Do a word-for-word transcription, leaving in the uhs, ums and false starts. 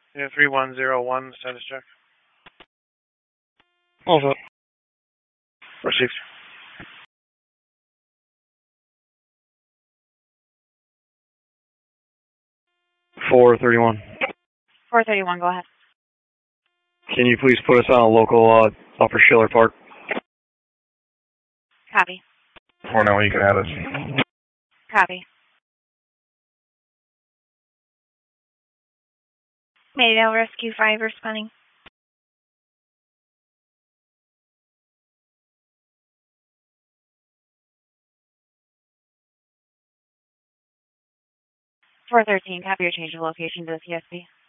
Yeah, three one zero one, status check. Also. Received. four thirty-one. four thirty-one, go ahead. Can you please put us on a local uh, Upper Schiller Park? Copy. For now, you can add us. Copy. Maydale Rescue five responding. four thirteen, copy your change of location to the C S P.